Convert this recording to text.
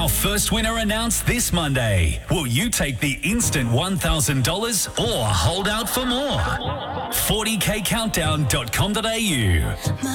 Our first winner announced this Monday. Will you take the instant $1,000 or hold out for more? 40kcountdown.com.au